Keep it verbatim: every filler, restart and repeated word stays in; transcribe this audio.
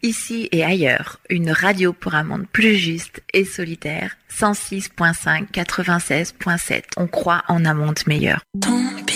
Ici et ailleurs, une radio pour un monde plus juste et solitaire. cent six virgule cinq, quatre-vingt-seize virgule sept. On croit en un monde meilleur. Ton